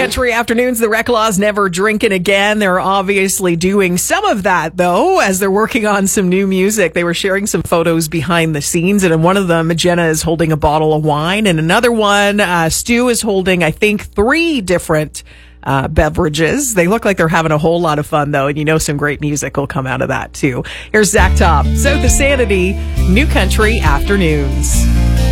Country Afternoons, the Reclaws never drinking again. They're obviously doing some of that, though, as they're working on some new music. They were sharing some photos behind the scenes, and in one of them, Jenna is holding a bottle of wine, and another one, Stu is holding, I think, 3 different beverages. They look like they're having a whole lot of fun, though, and you know some great music will come out of that, too. Here's Zach Top. So, the Sanity, New Country Afternoons.